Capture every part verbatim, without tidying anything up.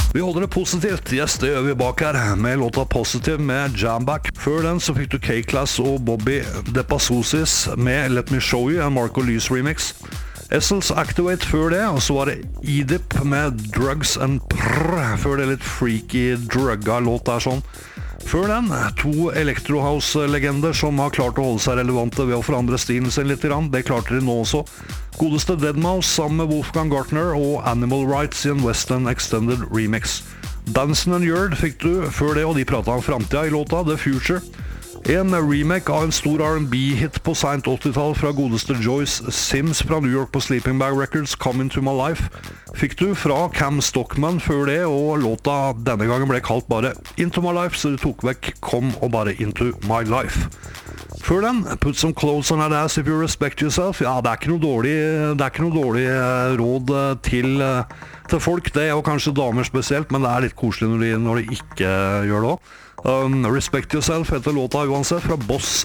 Vi holder det positivt, yes, det gjør vi bak her, med låta Positive med Jamback. Før den så fikk du K-Class og Bobby Depassosis med Let Me Show You, en Marco Lys remix. Essels Activate før det, og så var det Edip med Drugs and Prrr, før det litt freaky drugga låt der sånn. Før den, to Electrohouse-legender som har klart å holde seg relevante ved å forandre stilen sin litt grann. Det klarte de nå også. Godeste deadmau five sammen med Wolfgang Gartner og Animal Rights i en Western Extended remix. Dancin' and Yard fikk du før det, og de pratet om fremtiden i låta The Future. En remake av en stor R and B-hit på sent åttitall fra godeste Joyce Sims fra New York på Sleeping Bag Records, Come Into My Life, fikk du fra Cam Stockman før det, og låta denne gangen ble kalt bare Into My Life, så du tok vekk Kom og bare Into My Life. Før den, Put Some Clothes on That Ass If You Respect Yourself. Ja, det er ikke noe dårlig, det er ikke noe dårlig råd til, til folk, det, og kanskje damer spesielt, men det er litt koselig når de, når de ikke gjør det også. Um, Respect Yourself heter låta uansett fra Boss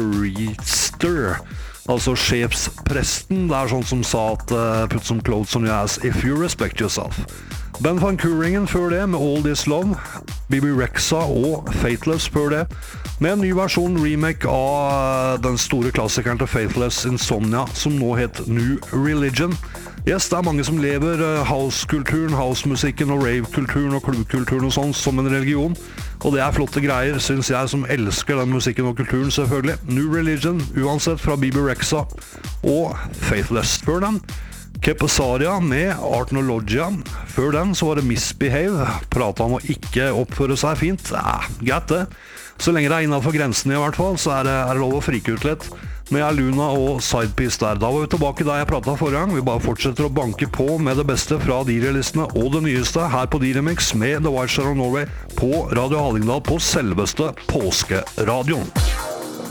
Priester, altså sjefspresten. Det er sånn som sa at uh, Put Some Clothes on Your Ass If You Respect Yourself. Ben Van Kuringen før det med All This Love, B B Rexha og Faithless før det, med en ny versjon remake av den store klassikeren til Faithless, Insomnia, som nå het New Religion. Yes, det er mange som lever house-kulturen, house-musikken og rave-kulturen og klubbkulturen og sånn som en religion, og det er flotte greier, synes jeg, som elsker den musikken og kulturen selvfølgelig. New Religion, uansett, fra B B Rexha og Faithless. Før den, Kepesaria med Artnologia. Før den så var det Misbehave, pratet om å ikke oppføre seg fint. Ja, greit det. Så lenge det er innenfor grensene i hvert fall, så er det, er det lov å frike ut litt. Med Aluna og Sidepiece der. Da var vi tilbake der jeg pratet forrige gang. Vi bare fortsetter å banke på med det beste fra D J-listene og det nyeste her på D-Remix med The White Shadow Norway på Radio Hallingdal på selveste påskeradioen.